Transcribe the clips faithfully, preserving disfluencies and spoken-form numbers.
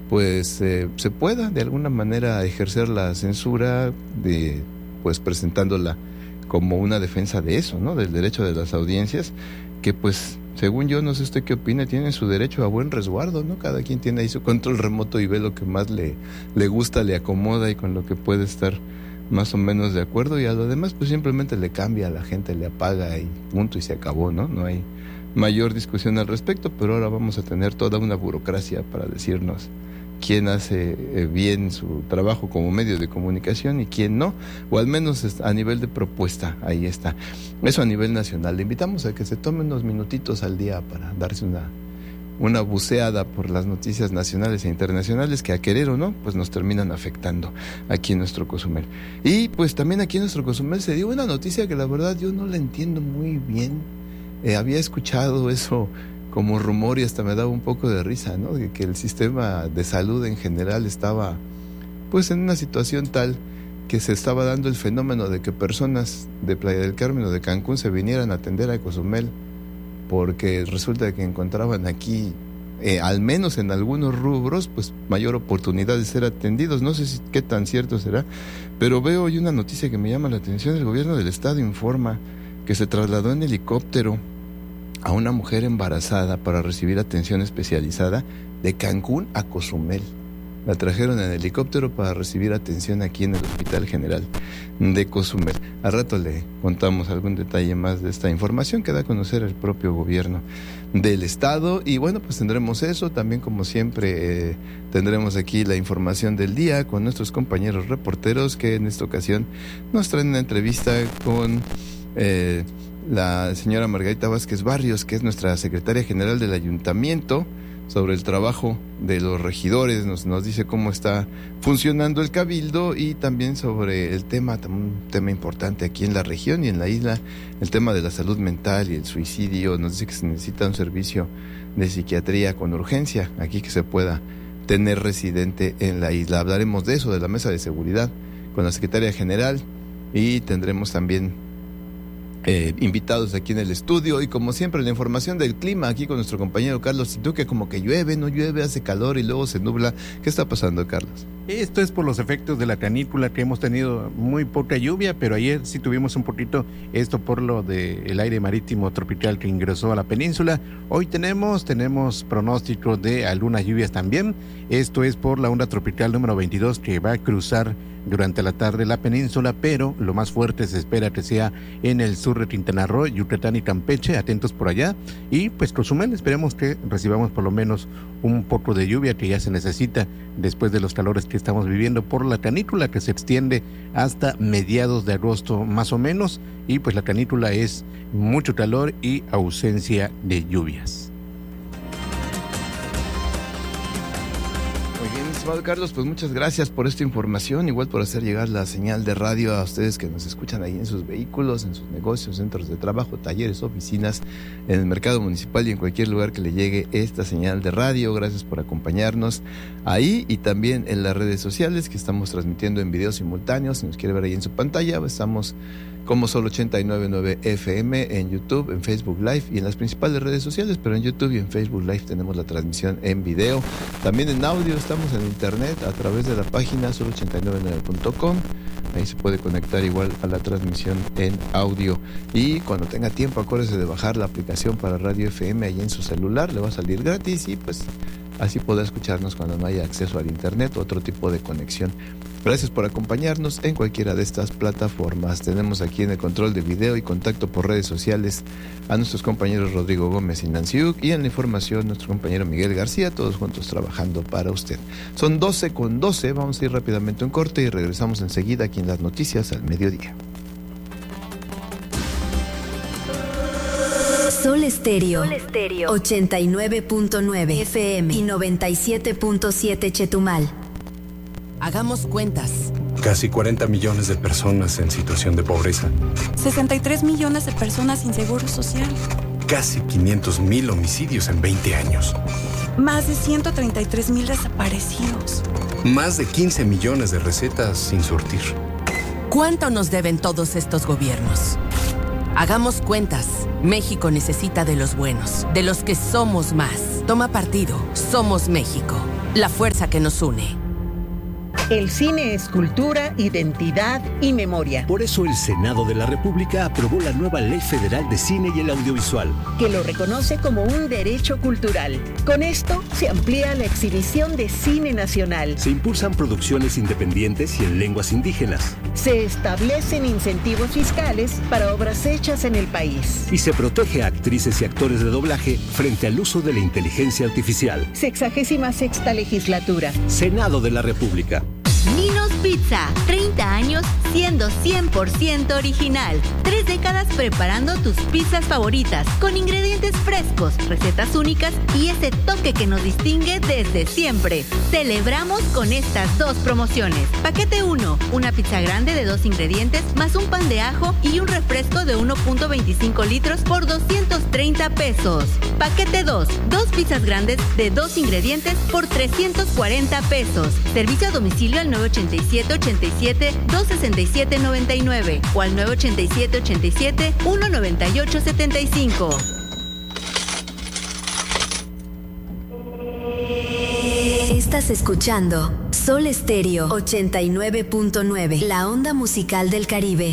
pues eh, se pueda de alguna manera ejercer la censura, de pues presentándola como una defensa de eso, ¿no? Del derecho de las audiencias, que pues según yo, no sé usted qué opina, tienen su derecho a buen resguardo, ¿no? Cada quien tiene ahí su control remoto y ve lo que más le, le gusta, le acomoda y con lo que puede estar más o menos de acuerdo, y a lo demás pues simplemente le cambia a la gente, le apaga y punto, y se acabó, ¿no? No hay mayor discusión al respecto, pero ahora vamos a tener toda una burocracia para decirnos quién hace bien su trabajo como medio de comunicación y quién no, o al menos a nivel de propuesta, ahí está. Eso a nivel nacional. Le invitamos a que se tome unos minutitos al día para darse una, una buceada por las noticias nacionales e internacionales que, a querer o no, pues nos terminan afectando aquí en nuestro Cozumel. Y pues también aquí en nuestro Cozumel se dio una noticia que la verdad yo no la entiendo muy bien. Eh, había escuchado eso como rumor y hasta me daba un poco de risa, ¿no? De que el sistema de salud en general estaba pues en una situación tal que se estaba dando el fenómeno de que personas de Playa del Carmen o de Cancún se vinieran a atender a Cozumel, porque resulta que encontraban aquí, eh, al menos en algunos rubros, pues mayor oportunidad de ser atendidos. No sé si, qué tan cierto será, pero veo hoy una noticia que me llama la atención. El gobierno del estado informa que se trasladó en helicóptero a una mujer embarazada para recibir atención especializada de Cancún a Cozumel. La trajeron en helicóptero para recibir atención aquí en el Hospital General de Cozumel. Al rato le contamos algún detalle más de esta información que da a conocer el propio gobierno del estado. Y bueno, pues tendremos eso. También, como siempre, eh, tendremos aquí la información del día con nuestros compañeros reporteros, que en esta ocasión nos traen una entrevista con Eh, la señora Margarita Vázquez Barrios, que es nuestra secretaria general del ayuntamiento, sobre el trabajo de los regidores. Nos, nos dice cómo está funcionando el cabildo, y también sobre el tema, un tema importante aquí en la región y en la isla, el tema de la salud mental y el suicidio. Nos dice que se necesita un servicio de psiquiatría con urgencia aquí que se pueda tener residente en la isla. Hablaremos de eso, de la mesa de seguridad, con la secretaria general, y tendremos también Eh, invitados aquí en el estudio, y como siempre la información del clima aquí con nuestro compañero Carlos Duque. Como que llueve, no llueve, hace calor y luego se nubla. ¿Qué está pasando, Carlos? Esto es por los efectos de la canícula, que hemos tenido muy poca lluvia, pero ayer sí tuvimos un poquito, esto por lo del aire marítimo tropical que ingresó a la península. Hoy tenemos, tenemos pronóstico de algunas lluvias también. Esto es por la onda tropical número veintidós, que va a cruzar durante la tarde la península, pero lo más fuerte se espera que sea en el sur de Quintana Roo, Yucatán y Campeche. Atentos por allá. Y pues Cozumel, esperemos que recibamos por lo menos un poco de lluvia, que ya se necesita después de los calores que estamos viviendo por la canícula, que se extiende hasta mediados de agosto más o menos. Y pues la canícula es mucho calor y ausencia de lluvias. Carlos, pues muchas gracias por esta información, igual por hacer llegar la señal de radio a ustedes que nos escuchan ahí en sus vehículos, en sus negocios, centros de trabajo, talleres, oficinas, en el mercado municipal y en cualquier lugar que le llegue esta señal de radio. Gracias por acompañarnos ahí, y también en las redes sociales, que estamos transmitiendo en video simultáneo. Si nos quiere ver ahí en su pantalla, estamos como Sol ochenta y nueve punto nueve F M en YouTube, en Facebook Live y en las principales redes sociales, pero en YouTube y en Facebook Live tenemos la transmisión en video. También en audio estamos en internet a través de la página sol ochenta y nueve nueve punto com. Ahí se puede conectar igual a la transmisión en audio. Y cuando tenga tiempo, acuérdese de bajar la aplicación para Radio F M ahí en su celular, le va a salir gratis, y pues así podrá escucharnos cuando no haya acceso al internet o otro tipo de conexión. Gracias por acompañarnos en cualquiera de estas plataformas. Tenemos aquí en el control de video y contacto por redes sociales a nuestros compañeros Rodrigo Gómez y Nancy Uc, y en la información nuestro compañero Miguel García, todos juntos trabajando para usted. Son doce con doce, vamos a ir rápidamente a un corte y regresamos enseguida aquí en las noticias al mediodía. Sol Estéreo, Sol Estéreo, ochenta y nueve punto nueve F M y noventa y siete punto siete Chetumal. Hagamos cuentas. Casi cuarenta millones de personas en situación de pobreza. sesenta y tres millones de personas sin seguro social. Casi quinientos mil homicidios en veinte años. Más de ciento treinta y tres mil desaparecidos. Más de quince millones de recetas sin surtir. ¿Cuánto nos deben todos estos gobiernos? Hagamos cuentas. México necesita de los buenos, de los que somos más. Toma partido. Somos México. la fuerza que nos une. El cine es cultura, identidad y memoria. Por eso el Senado de la República aprobó la nueva Ley Federal de Cine y el Audiovisual, que lo reconoce como un derecho cultural. Con esto se amplía la exhibición de cine nacional. Se impulsan producciones independientes y en lenguas indígenas. Se establecen incentivos fiscales para obras hechas en el país. Y se protege a actrices y actores de doblaje frente al uso de la inteligencia artificial. Sexagésima sexta legislatura. Senado de la República. Ninos Pizza, treinta años siendo cien por ciento original. Tres décadas preparando tus pizzas favoritas con ingredientes frescos, recetas únicas y ese toque que nos distingue desde siempre. Celebramos con estas dos promociones. Paquete uno, una pizza grande de dos ingredientes más un pan de ajo y un refresco de uno punto veinticinco litros por doscientos treinta pesos. Paquete dos, dos pizzas grandes de dos ingredientes por trescientos cuarenta pesos. Servicio a domicilio al nueve ochenta y siete, ochenta y siete, dos sesenta y siete, noventa y nueve o al nueve ochenta y siete, ochenta y siete, uno noventa y ocho, setenta y cinco. Estás escuchando Sol Estéreo ochenta y nueve punto nueve, la onda musical del Caribe.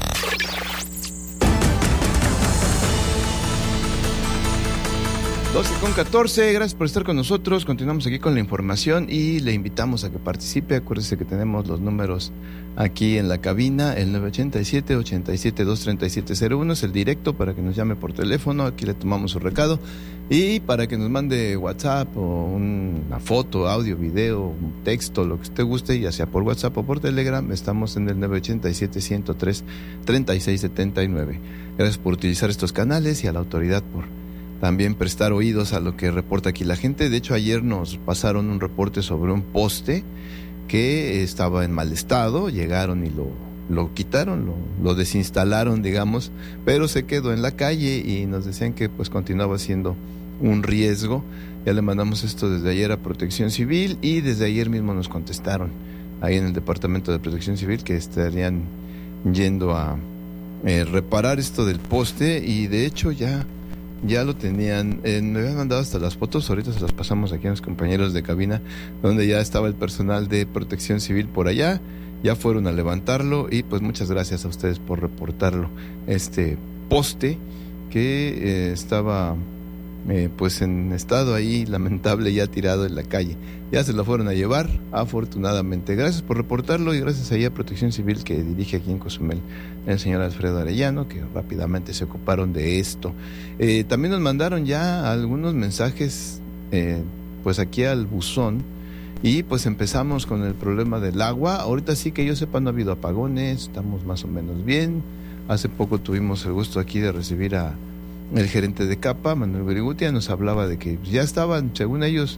doce con catorce, gracias por estar con nosotros. Continuamos aquí con la información y le invitamos a que participe. Acuérdese que tenemos los números aquí en la cabina, el nueve ochenta y siete, ochenta y siete, doscientos treinta y siete cero uno es el directo para que nos llame por teléfono. Aquí le tomamos su recado y para que nos mande WhatsApp o una foto, audio, video, un texto, lo que usted guste, ya sea por WhatsApp o por Telegram. Estamos en el nueve ochenta y siete, ciento tres, treinta y seis setenta y nueve. Gracias por utilizar estos canales y a la autoridad por también prestar oídos a lo que reporta aquí la gente. De hecho, ayer nos pasaron un reporte sobre un poste que estaba en mal estado. Llegaron y lo, lo quitaron, lo, lo desinstalaron, digamos, pero se quedó en la calle y nos decían que pues continuaba siendo un riesgo. Ya le mandamos esto desde ayer a Protección Civil y desde ayer mismo nos contestaron ahí en el Departamento de Protección Civil que estarían yendo a eh, reparar esto del poste y de hecho ya... Ya lo tenían, eh, me habían mandado hasta las fotos, ahorita se las pasamos aquí a los compañeros de cabina, donde ya estaba el personal de Protección Civil por allá, ya fueron a levantarlo y pues muchas gracias a ustedes por reportarlo. Este poste que eh, estaba eh, pues en estado ahí lamentable, ya tirado en la calle, ya se lo fueron a llevar, afortunadamente. Gracias por reportarlo y gracias ahí a Protección Civil que dirige aquí en Cozumel el señor Alfredo Arellano, que rápidamente se ocuparon de esto. Eh, también nos mandaron ya algunos mensajes eh, pues aquí al buzón y pues empezamos con el problema del agua. Ahorita sí que yo sepa no ha habido apagones, estamos más o menos bien. Hace poco tuvimos el gusto aquí de recibir a el gerente de CAPA, Manuel Berigutia, nos hablaba de que ya estaban, según ellos,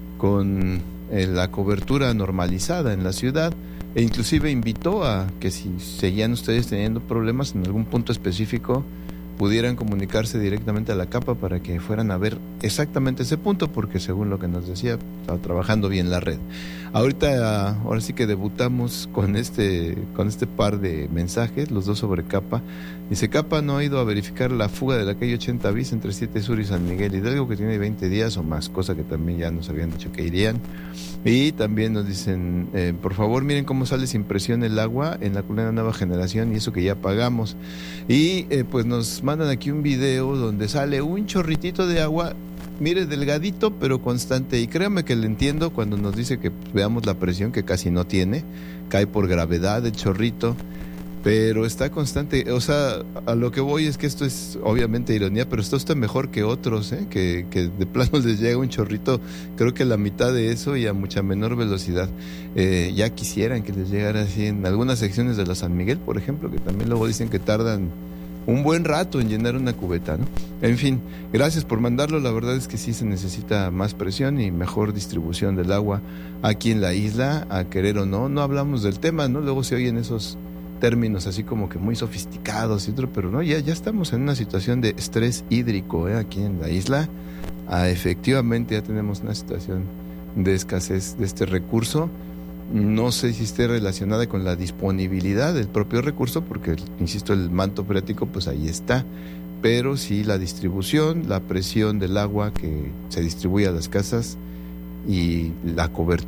con eh, la cobertura normalizada en la ciudad, e inclusive invitó a que si seguían ustedes teniendo problemas en algún punto específico, pudieran comunicarse directamente a la CAPA para que fueran a ver exactamente ese punto, porque según lo que nos decía, estaba trabajando bien la red. Ahorita, ahora sí que debutamos con este, con este par de mensajes, los dos sobre CAPA. Dice, CAPA no ha ido a verificar la fuga de la calle ochenta bis entre siete Sur y San Miguel Hidalgo, que tiene veinte días o más, cosa que también ya nos habían dicho que irían. Y también nos dicen, eh, por favor miren cómo sale sin presión el agua en la colonia Nueva Generación y eso que ya pagamos. Y eh, pues nos mandan aquí un video donde sale un chorritito de agua, mire, delgadito pero constante, y créanme que le entiendo cuando nos dice que veamos la presión, que casi no tiene, cae por gravedad el chorrito, pero está constante. O sea, a lo que voy es que esto es obviamente ironía, pero esto está mejor que otros, ¿eh? que, que de plano les llega un chorrito, creo que la mitad de eso y a mucha menor velocidad. Eh, ya quisieran que les llegara así en algunas secciones de la San Miguel, por ejemplo, que también luego dicen que tardan un buen rato en llenar una cubeta, ¿no? En fin, gracias por mandarlo. La verdad es que sí se necesita más presión y mejor distribución del agua aquí en la isla, a querer o no. No hablamos del tema, ¿no? Luego se oyen esos términos así como que muy sofisticados y otro, pero no, ya, ya estamos en una situación de estrés hídrico, ¿eh? Aquí en la isla. Ah, efectivamente ya tenemos una situación de escasez de este recurso. No sé si esté relacionada con la disponibilidad del propio recurso, porque, insisto, el manto freático pues ahí está, pero sí la distribución, la presión del agua que se distribuye a las casas y la cobertura